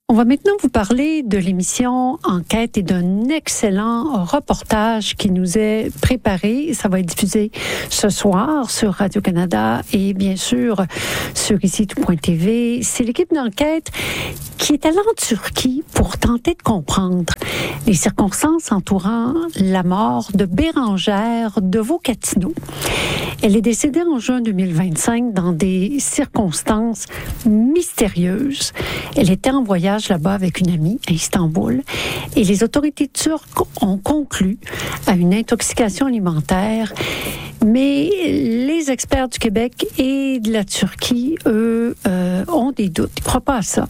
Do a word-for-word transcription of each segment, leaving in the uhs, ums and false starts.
On va maintenant vous parler de l'émission Enquête et d'un excellent reportage qui nous est préparé. Ça va être diffusé ce soir sur Radio-Canada et bien sûr sur ici tout point T V. C'est l'équipe d'enquête qui est allée en Turquie pour tenter de comprendre les circonstances entourant la mort de Bérangère Devaux-Catino. Elle est décédée en juin deux mille vingt-cinq dans des circonstances mystérieuses. Elle était en voyage là-bas avec une amie à Istanbul et les autorités turques ont conclu à une intoxication alimentaire. Mais les experts du Québec et de la Turquie, eux, euh, ont des doutes. Ils ne croient pas à ça.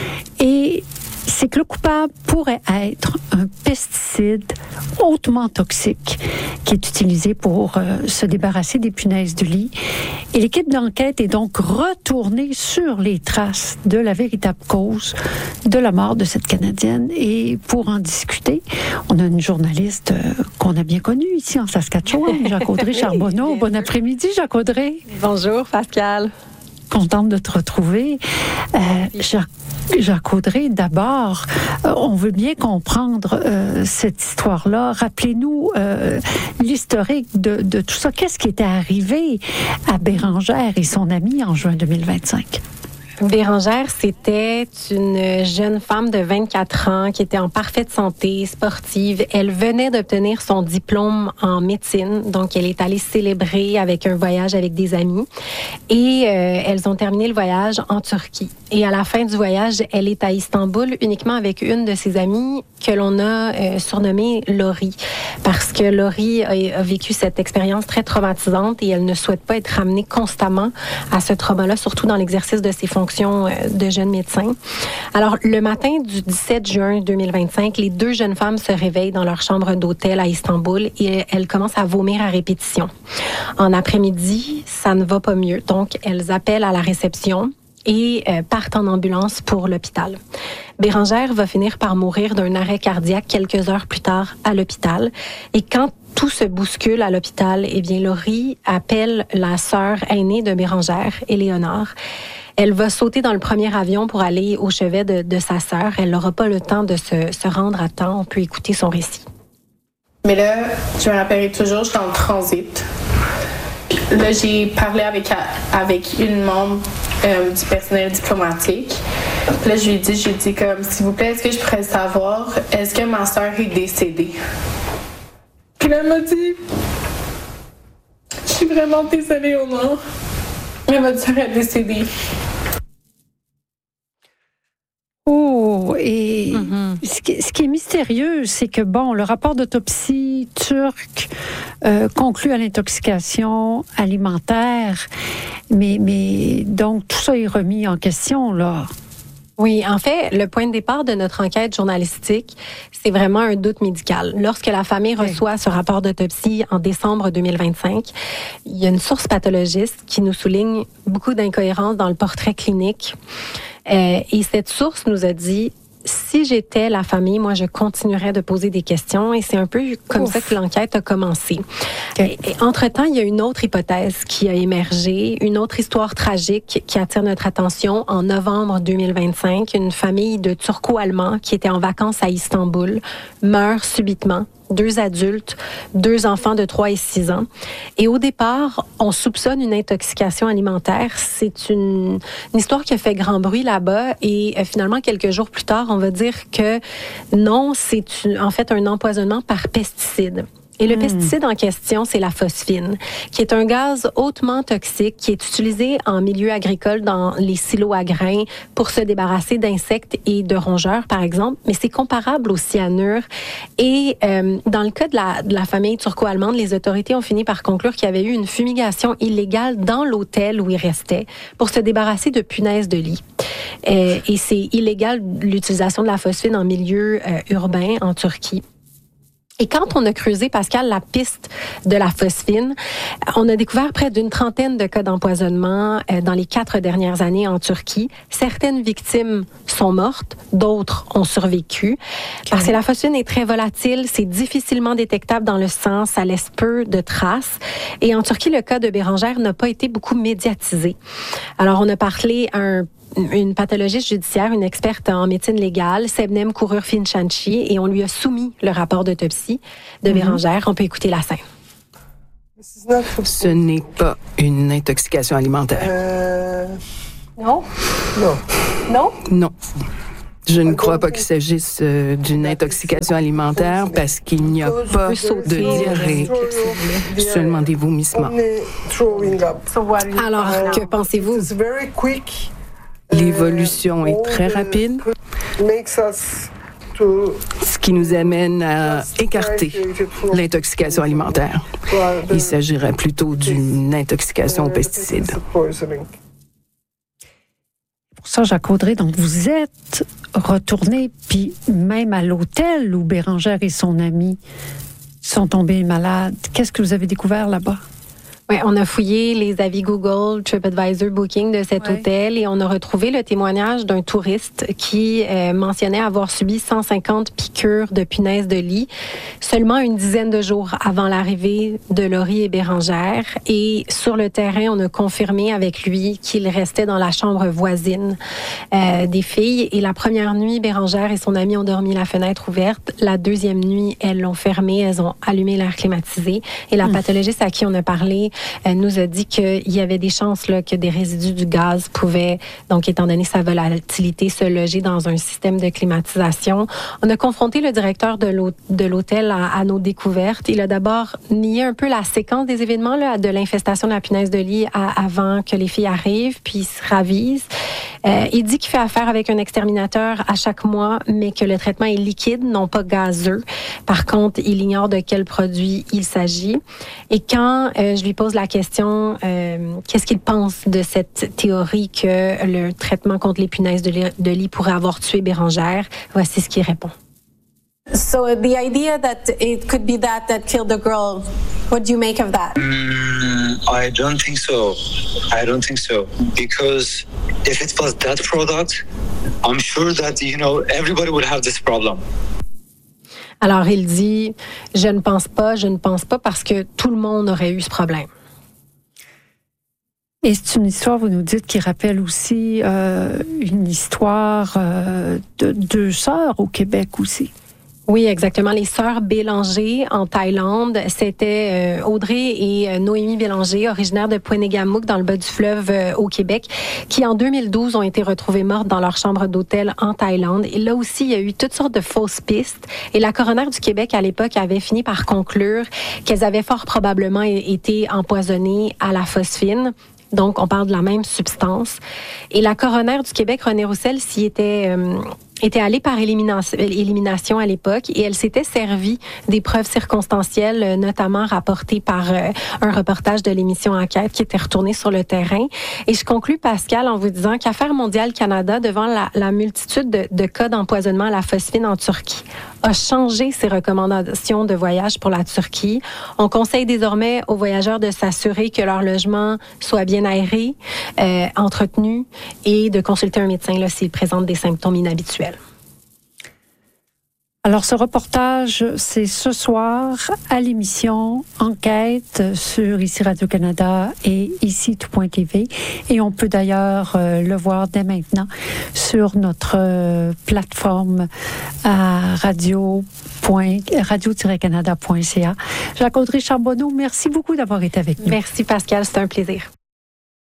Et c'est que le coupable pourrait être un pesticide hautement toxique qui est utilisé pour euh, se débarrasser des punaises de lit. Et l'équipe d'enquête est donc retournée sur les traces de la véritable cause de la mort de cette Canadienne. Et pour en discuter, on a une journaliste euh, qu'on a bien connue ici en Saskatchewan, Jacques-Audrey Charbonneau. Bon après-midi, Jacques-Audrey. Bonjour, Pascal. Contente de te retrouver. Euh, Jacques Jacques-Audrey, d'abord, euh, on veut bien comprendre euh, cette histoire-là. Rappelez-nous euh, l'historique de, de tout ça. Qu'est-ce qui était arrivé à Bérangère et son amie en juin deux mille vingt-cinq? Bérangère, c'était une jeune femme de vingt-quatre ans qui était en parfaite santé, sportive. Elle venait d'obtenir son diplôme en médecine, donc elle est allée célébrer avec un voyage avec des amis. Et euh, elles ont terminé le voyage en Turquie. Et à la fin du voyage, elle est à Istanbul uniquement avec une de ses amies que l'on a euh, surnommée Laurie. Parce que Laurie a, a vécu cette expérience très traumatisante et elle ne souhaite pas être ramenée constamment à ce trauma-là, surtout dans l'exercice de ses fonctions de jeune médecin. Alors, le matin du dix-sept juin deux mille vingt-cinq, les deux jeunes femmes se réveillent dans leur chambre d'hôtel à Istanbul et elles commencent à vomir à répétition. En après-midi, ça ne va pas mieux. Donc, elles appellent à la réception et euh, partent en ambulance pour l'hôpital. Bérangère va finir par mourir d'un arrêt cardiaque quelques heures plus tard à l'hôpital. Et quand tout se bouscule à l'hôpital, eh bien, Laurie appelle la sœur aînée de Bérangère, Éléonore. Elle va sauter dans le premier avion pour aller au chevet de, de sa sœur. Elle n'aura pas le temps de se, se rendre à temps. On peut écouter son récit. Mais là, je me rappellerai toujours, j'étais en transit. Là, j'ai parlé avec, avec une membre euh, du personnel diplomatique. Là, je lui ai dit, j'ai dit comme, s'il vous plaît, est-ce que je pourrais savoir, est-ce que ma sœur est décédée? Puis là, elle m'a dit, je suis vraiment désolée, Honor. Mais votre sœur est décédée. Oh, et mm-hmm. ce, qui, ce qui est mystérieux, c'est que, bon, le rapport d'autopsie turc euh, conclut à l'intoxication alimentaire, mais, mais donc tout ça est remis en question, là. Oui, en fait, le point de départ de notre enquête journalistique, c'est vraiment un doute médical. Lorsque la famille reçoit ce rapport d'autopsie en décembre deux mille vingt-cinq, il y a une source pathologiste qui nous souligne beaucoup d'incohérences dans le portrait clinique. Euh, et cette source nous a dit, si j'étais la famille, moi, je continuerais de poser des questions et c'est un peu comme Ouf. ça que l'enquête a commencé. Okay. Et, et entre-temps, il y a une autre hypothèse qui a émergé, une autre histoire tragique qui attire notre attention. En novembre deux mille vingt-cinq, une famille de Turco-Allemands qui était en vacances à Istanbul meurt subitement. Deux adultes, deux enfants de trois et six ans. Et au départ, on soupçonne une intoxication alimentaire. C'est une, une histoire qui a fait grand bruit là-bas. Et euh, finalement, quelques jours plus tard, on va dire que non, c'est une, en fait un empoisonnement par pesticide. Et le mmh. pesticide en question, c'est la phosphine, qui est un gaz hautement toxique qui est utilisé en milieu agricole dans les silos à grains pour se débarrasser d'insectes et de rongeurs, par exemple. Mais c'est comparable au cyanure. Et euh, dans le cas de la, de la famille turco-allemande, les autorités ont fini par conclure qu'il y avait eu une fumigation illégale dans l'hôtel où ils restaient pour se débarrasser de punaises de lit. Euh, et c'est illégal l'utilisation de la phosphine en milieu euh, urbain en Turquie. Et quand on a creusé, Pascal, la piste de la phosphine, on a découvert près d'une trentaine de cas d'empoisonnement dans les quatre dernières années en Turquie. Certaines victimes sont mortes, d'autres ont survécu. Okay. Parce que la phosphine est très volatile, c'est difficilement détectable dans le sang, ça laisse peu de traces. Et en Turquie, le cas de Bérangère n'a pas été beaucoup médiatisé. Alors, on a parlé à un une pathologiste judiciaire, une experte en médecine légale, Sebnem Kourur-Finchanchi, et on lui a soumis le rapport d'autopsie de mm-hmm. Bérengère. On peut écouter la scène. Ce n'est pas une intoxication alimentaire. Euh... Non? Non. Non? Non. Je ne crois pas qu'il s'agisse euh, d'une intoxication alimentaire parce qu'il n'y a pas de diarrhée, seulement des vomissements. Alors, que pensez-vous? L'évolution est très rapide, ce qui nous amène à écarter l'intoxication alimentaire. Il s'agirait plutôt d'une intoxication aux pesticides. Pour ça, Jacques Audrey, donc vous êtes retourné, puis même à l'hôtel où Bérengère et son ami sont tombés malades. Qu'est-ce que vous avez découvert là-bas? Oui, on a fouillé les avis Google, TripAdvisor, Booking de cet ouais. hôtel et on a retrouvé le témoignage d'un touriste qui euh, mentionnait avoir subi cent cinquante piqûres de punaises de lit seulement une dizaine de jours avant l'arrivée de Laurie et Bérengère. Et sur le terrain, on a confirmé avec lui qu'il restait dans la chambre voisine euh, des filles. Et la première nuit, Bérengère et son ami ont dormi la fenêtre ouverte. La deuxième nuit, elles l'ont fermée, elles ont allumé l'air climatisé. Et la mmh. pathologiste à qui on a parlé Elle nous a dit qu'il y avait des chances là, que des résidus du gaz pouvaient, donc étant donné sa volatilité, se loger dans un système de climatisation. On a confronté le directeur de l'hôtel à, à nos découvertes. Il a d'abord nié un peu la séquence des événements là, de l'infestation de la punaise de lit à, avant que les filles arrivent, puis il se ravise. Euh, il dit qu'il fait affaire avec un exterminateur à chaque mois, mais que le traitement est liquide, non pas gazeux. Par contre, il ignore de quel produit il s'agit. Et quand euh, je lui pose la question, euh, qu'est-ce qu'il pense de cette théorie que le traitement contre les punaises de lit, de lit pourrait avoir tué Bérengère, voici ce qu'il répond. So the idea that it could be that that killed the girl, what do you make of that? Mm, I don't think so. I don't think so. Because if it was that product, I'm sure that, you know, everybody would have this problem. Alors, il dit, je ne pense pas, je ne pense pas parce que tout le monde aurait eu ce problème. Et c'est une histoire, vous nous dites, qui rappelle aussi euh, une histoire euh, de deux sœurs au Québec aussi. Oui, exactement. Les sœurs Bélanger en Thaïlande, c'était euh, Audrey et euh, Noémie Bélanger, originaires de Pointe-Égamouk, dans le bas du fleuve euh, au Québec, qui en deux mille douze ont été retrouvées mortes dans leur chambre d'hôtel en Thaïlande. Et là aussi, il y a eu toutes sortes de fausses pistes. Et la coroner du Québec, à l'époque, avait fini par conclure qu'elles avaient fort probablement été empoisonnées à la phosphine. Donc, on parle de la même substance. Et la coroner du Québec, Renée Roussel, s'y était... Euh, était allée par élimination, élimination à l'époque et elle s'était servie des preuves circonstancielles, notamment rapportées par euh, un reportage de l'émission Enquête qui était retourné sur le terrain. Et je conclus, Pascal, en vous disant qu'Affaires mondiales Canada, devant la, la multitude de, de cas d'empoisonnement à la phosphine en Turquie, a changé ses recommandations de voyage pour la Turquie. On conseille désormais aux voyageurs de s'assurer que leur logement soit bien aéré, euh, entretenu et de consulter un médecin là, s'ils présentent des symptômes inhabituels. Alors, ce reportage, c'est ce soir à l'émission Enquête sur ici Radio-Canada et ici tout point T V. Et on peut d'ailleurs euh, le voir dès maintenant sur notre euh, plateforme à radio tiret canada point c a. Jacques Audrey Charbonneau, merci beaucoup d'avoir été avec nous. Merci Pascal, c'était un plaisir.